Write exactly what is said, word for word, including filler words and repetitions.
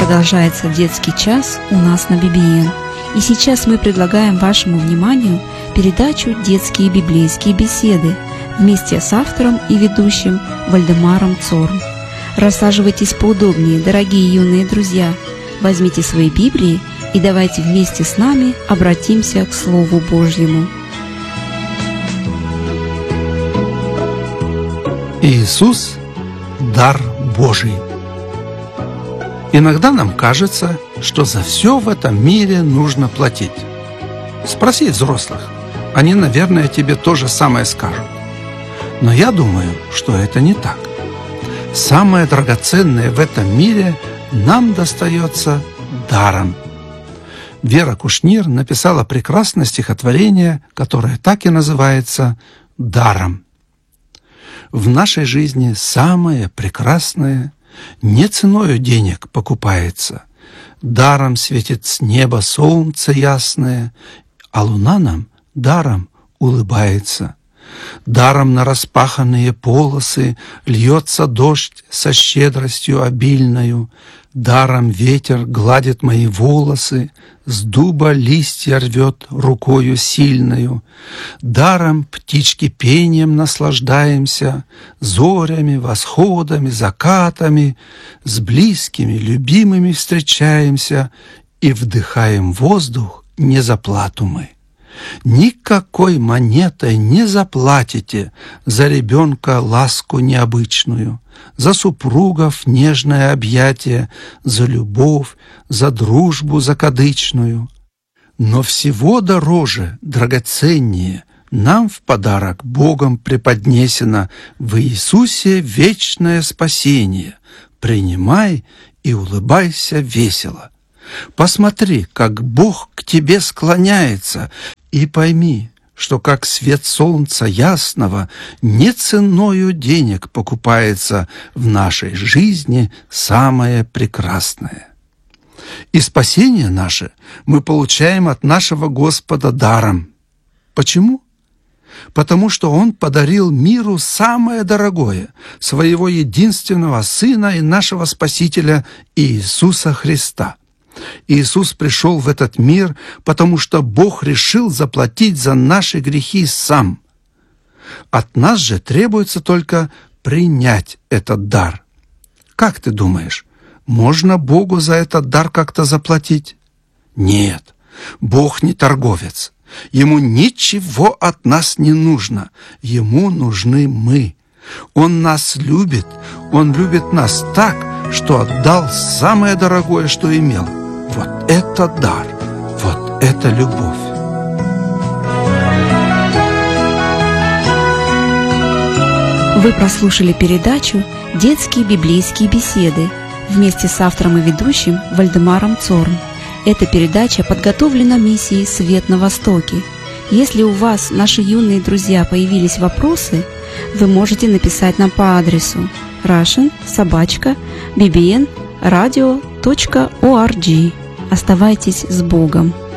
Продолжается детский час у нас на би би эн. И сейчас мы предлагаем вашему вниманию передачу «Детские библейские беседы» вместе с автором и ведущим Вальдемаром Цорн. Рассаживайтесь поудобнее, дорогие юные друзья. Возьмите свои Библии и давайте вместе с нами обратимся к Слову Божьему. Иисус – дар Божий. Иногда нам кажется, что за все в этом мире нужно платить. Спроси взрослых, они, наверное, тебе то же самое скажут. Но я думаю, что это не так. Самое драгоценное в этом мире нам достается даром. Вера Кушнир написала прекрасное стихотворение, которое так и называется «Даром». В нашей жизни самое прекрасное не ценою денег покупается. Даром светит с неба солнце ясное, а луна нам даром улыбается. Даром на распаханные полосы льется дождь со щедростью обильною. Даром ветер гладит мои волосы, с дуба листья рвет рукою сильною. Даром птички пением наслаждаемся, зорями, восходами, закатами, с близкими, любимыми встречаемся и вдыхаем воздух не за плату мы. Никакой монетой не заплатите за ребенка ласку необычную, за супругов нежное объятие, за любовь, за дружбу закадычную. Но всего дороже, драгоценнее нам в подарок Богом преподнесено в Иисусе вечное спасение. Принимай и улыбайся весело. Посмотри, как Бог к тебе склоняется, и пойми, что как свет солнца ясного не ценою денег покупается в нашей жизни самое прекрасное. И спасение наше мы получаем от нашего Господа даром. Почему? Потому что Он подарил миру самое дорогое, своего единственного Сына и нашего Спасителя Иисуса Христа. Иисус пришел в этот мир, потому что Бог решил заплатить за наши грехи сам. От нас же требуется только принять этот дар. Как ты думаешь, можно Богу за этот дар как-то заплатить? Нет, Бог не торговец. Ему ничего от нас не нужно. Ему нужны мы. Он нас любит. Он любит нас так, что отдал самое дорогое, что имел. Вот это дар, вот это любовь. Вы прослушали передачу «Детские библейские беседы» вместе с автором и ведущим Вальдемаром Цорн. Эта передача подготовлена миссией «Свет на Востоке». Если у вас, наши юные друзья, появились вопросы, вы можете написать нам по адресу russian собака би би эн радио точка орг. Оставайтесь с Богом.